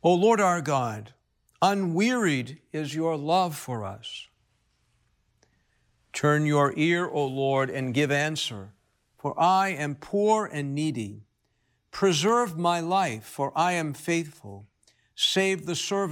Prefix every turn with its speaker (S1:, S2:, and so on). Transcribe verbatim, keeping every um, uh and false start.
S1: O Lord our God, unwearied is your love for us. Turn your ear, O Lord, and give answer, for I am poor and needy. Preserve my life, for I am faithful. Save the servant